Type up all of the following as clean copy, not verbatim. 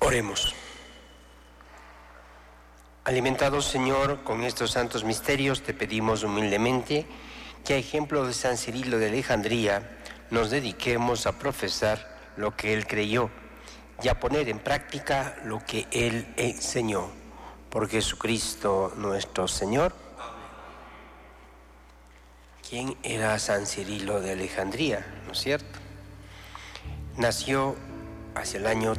Oremos. Alimentados, Señor, con estos santos misterios, te pedimos humildemente que a ejemplo de San Cirilo de Alejandría nos dediquemos a profesar lo que él creyó y a poner en práctica lo que él enseñó. Por Jesucristo nuestro Señor. ¿Quién era San Cirilo de Alejandría? ¿No es cierto? Nació hacia el año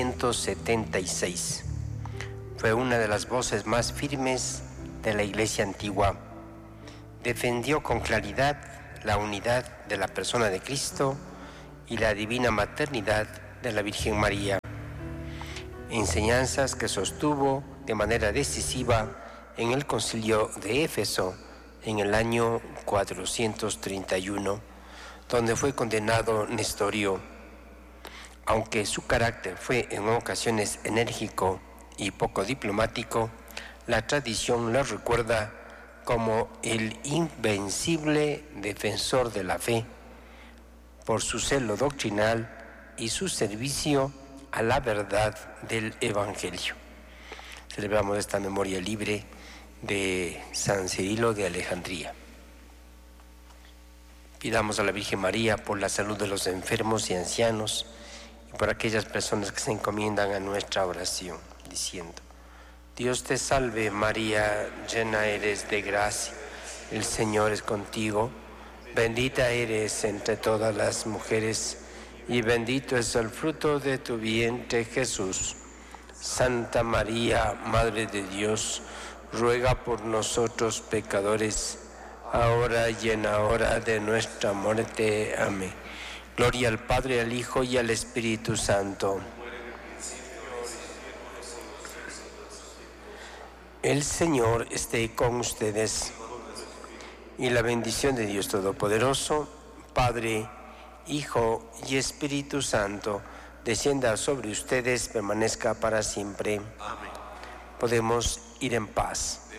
376. Fue una de las voces más firmes de la Iglesia antigua. Defendió con claridad la unidad de la persona de Cristo y la divina maternidad de la Virgen María. Enseñanzas que sostuvo de manera decisiva en el Concilio de Éfeso en el año 431, donde fue condenado Nestorio. Aunque su carácter fue en ocasiones enérgico y poco diplomático, la tradición lo recuerda como el invencible defensor de la fe, por su celo doctrinal y su servicio a la verdad del Evangelio. Celebramos esta memoria libre de San Cirilo de Alejandría. Pidamos a la Virgen María por la salud de los enfermos y ancianos, y por aquellas personas que se encomiendan a nuestra oración, diciendo: Dios te salve María, llena eres de gracia, el Señor es contigo, bendita eres entre todas las mujeres, y bendito es el fruto de tu vientre Jesús. Santa María, Madre de Dios, ruega por nosotros pecadores, ahora y en la hora de nuestra muerte. Amén. Gloria al Padre, al Hijo y al Espíritu Santo. El Señor esté con ustedes. Y la bendición de Dios Todopoderoso, Padre, Hijo y Espíritu Santo, descienda sobre ustedes, permanezca para siempre. Amén. Podemos ir en paz.